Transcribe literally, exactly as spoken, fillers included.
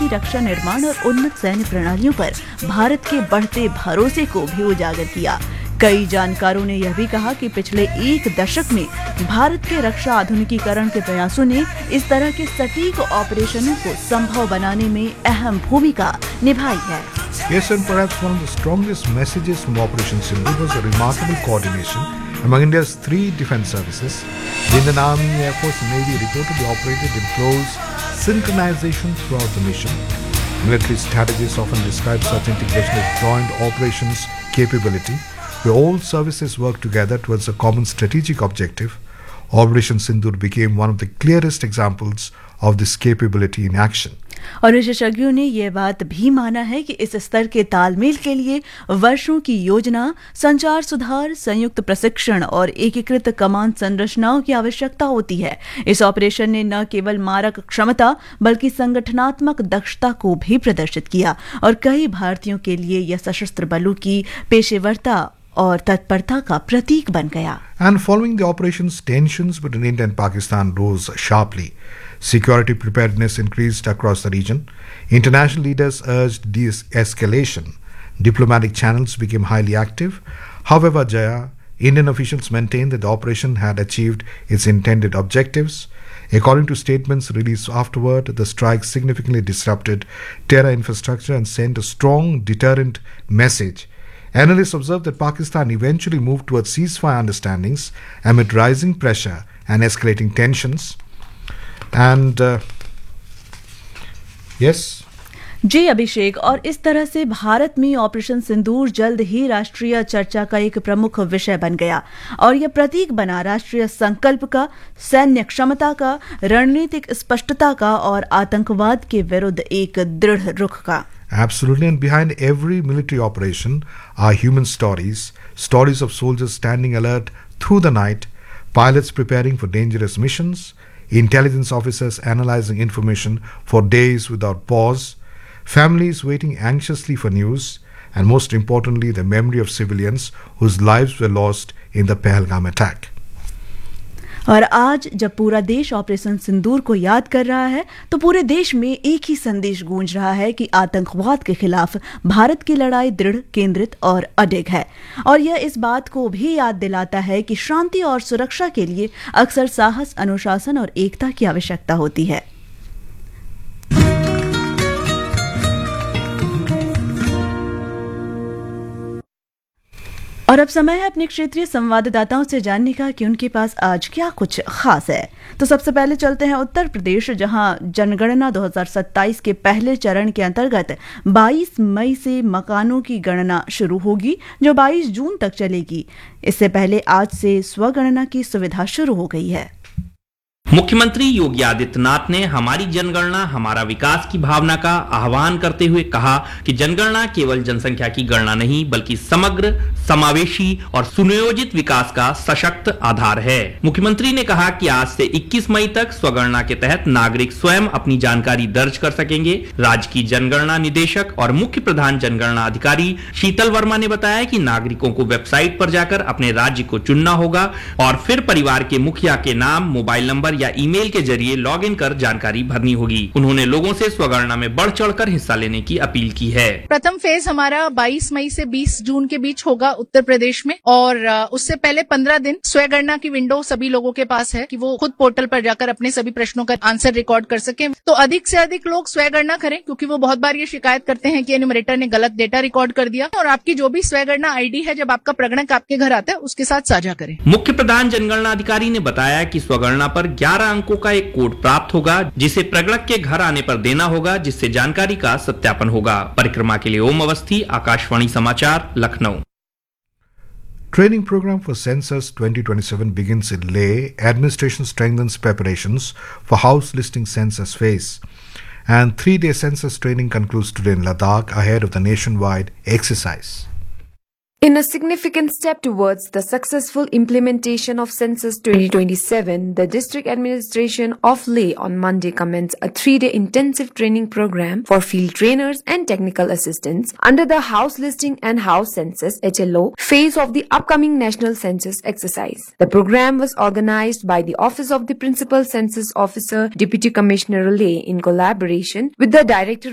देशी रक्षा निर्माण और उन्नत सैन्य प्रणालियों पर भारत के बढ़ते भरोसे को भी उजागर किया। कई जानकारों ने यह भी कहा कि पिछले एक दशक में भारत के रक्षा आधुनिकीकरण के प्रयासों ने इस तरह के सटीक ऑपरेशनों को संभव बनाने में अहम भूमिका निभाई है। Yes, and perhaps one of the strongest messages from Operation Sindoor was a remarkable coordination among India's three defence services. The Indian Army, Air Force and Navy reportedly operated in close synchronization throughout the mission. Military strategists often describe such integration as joint operations capability, where all services work together towards a common strategic objective. Operation Sindoor became one of the clearest examples of this capability in action. और विशेषज्ञों ने यह बात भी माना है कि इस स्तर के तालमेल के लिए वर्षों की योजना, संचार सुधार, संयुक्त प्रशिक्षण और एकीकृत कमान संरचनाओं की आवश्यकता होती है। इस ऑपरेशन ने न केवल मारक क्षमता बल्कि संगठनात्मक दक्षता को भी प्रदर्शित किया और कई भारतीयों के लिए यह सशस्त्र बलों की पेशेवरता और तत्परता का प्रतीक बन गया। And following the operations, tensions between India and Pakistan rose sharply. Security preparedness increased across the region. International leaders urged de-escalation. Diplomatic channels became highly active. However, Jaya, Indian officials maintained that the operation had achieved its intended objectives. According to statements released afterward, the strike significantly disrupted terror infrastructure and sent a strong deterrent message. Analysts observed that Pakistan eventually moved towards ceasefire understandings amid rising pressure and escalating tensions. And uh, yes. जी अभिषेक, और इस तरह से भारत में operation सिंदूर जल्द ही राष्ट्रीय चर्चा का एक प्रमुख विषय बन गया और यह प्रतीक बना राष्ट्रीय संकल्प का, सैन्य क्षमता का, रणनीतिक स्पष्टता का और आतंकवाद के विरुद्ध एक दृढ़ रुख का। Absolutely, and behind every military operation are human stories, stories of soldiers standing alert through the night, pilots preparing for dangerous missions, intelligence officers analyzing information for days without pause, families waiting anxiously for news, and most importantly, the memory of civilians whose lives were lost in the Pahalgam attack. और आज जब पूरा देश operation सिंदूर को याद कर रहा है तो पूरे देश में एक ही संदेश गूंज रहा है कि आतंकवाद के खिलाफ भारत की लड़ाई दृढ़, केंद्रित और अडिग है। और यह इस बात को भी याद दिलाता है कि शांति और सुरक्षा के लिए अक्सर साहस, अनुशासन और एकता की आवश्यकता होती है। और अब समय है अपने क्षेत्रीय संवाददाताओं से जानने का कि उनके पास आज क्या कुछ खास है। तो सबसे पहले चलते हैं उत्तर प्रदेश, जहां जनगणना दो हज़ार सत्ताईस के पहले चरण के अंतर्गत बाईस मई से मकानों की गणना शुरू होगी, जो बाईस जून तक चलेगी। इससे पहले आज से स्वगणना की सुविधा शुरू हो गई है। मुख्यमंत्री योगी आदित्यनाथ ने हमारी जनगणना हमारा विकास की भावना का आह्वान करते हुए कहा कि जनगणना केवल जनसंख्या की गणना नहीं बल्कि समग्र, समावेशी और सुनियोजित विकास का सशक्त आधार है। मुख्यमंत्री ने कहा कि आज से इक्कीस मई तक स्वगणना के तहत नागरिक स्वयं अपनी जानकारी दर्ज कर सकेंगे। राज्य की जनगणना निदेशक और मुख्य प्रधान जनगणना अधिकारी शीतल वर्मा ने बताया कि नागरिकों को वेबसाइट पर जाकर अपने राज्य को चुनना होगा और फिर परिवार के मुखिया के नाम, मोबाइल नंबर या ईमेल के जरिए लॉगिन कर जानकारी भरनी होगी। उन्होंने लोगों से स्वगणना में बढ़ चढ़कर हिस्सा लेने की अपील की है। प्रथम फेज हमारा बाईस मई से बीस जून के बीच होगा उत्तर प्रदेश में, और उससे पहले पंद्रह दिन स्वगणना की विंडो सभी लोगों के पास है कि वो खुद पोर्टल पर जाकर अपने सभी प्रश्नों का आंसर रिकॉर्ड कर सके। तो अधिक से अधिक लोग स्वगणना करें, क्योंकि वो बहुत बार ये शिकायत करते हैं कि एन्यूमरेटर ने गलत डेटा रिकॉर्ड कर दिया। और आपकी जो भी स्वगणना आईडी है, जब आपका प्रगणक आपके घर आता है, उसके साथ साझा करें। मुख्य प्रधान जनगणना अधिकारी ने बताया कि स्वगणना पर ग्यारह अंकों का एक कोड प्राप्त होगा, जिसे प्रगणक के घर आने पर देना होगा, जिससे जानकारी का सत्यापन होगा। परिक्रमा के लिए ओम अवस्थी, आकाशवाणी समाचार, Lucknow. Training program for Census twenty twenty-seven begins in Leh. Administration strengthens preparations for house listing census phase. And three-day census training concludes today in Ladakh ahead of the nationwide exercise. In a significant step towards the successful implementation of Census twenty twenty-seven, the District Administration of Leh on Monday commenced a three-day intensive training program for field trainers and technical assistants under the House Listing and House Census (H L O) phase of the upcoming National Census exercise. The program was organized by the Office of the Principal Census Officer, Deputy Commissioner Leh, in collaboration with the Director